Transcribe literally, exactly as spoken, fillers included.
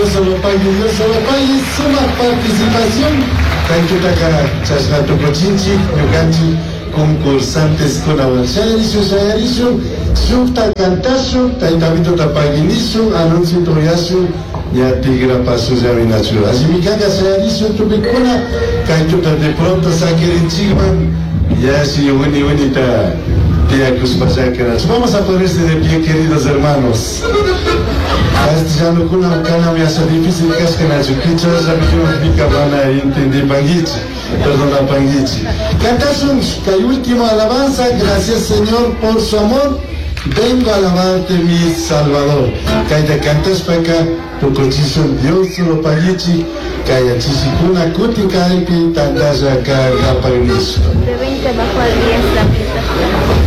solo pague, Dios solo pague, suma participación. Tanquita chasnato cochinchi, yuganchi, concursantes con avanzarisho, sayarisho, sukta cantasho, taitavito tapaguinisho, anuncio toyasho, ya tigra paso ya vinacho. Así mi caga sayarisho, tu picuna, canchuta de pronto saquerin chigman, ya si uni unita. Vamos a ponerse de pie, queridos hermanos. Este ya no kuna cana me hace difícil que es que na chuquicha esa región pica van a entender panguichi, perdona panguichi. Cantamos que última alabanza, gracias Señor por su amor. Vengo a alabarte mi Salvador. Caita cantas para acá, tu cochizo Dios solo panguichi, calla chichicuna cuti caipi, tandaya acá, gapa y listo. De veinte bajo a diez la fiesta.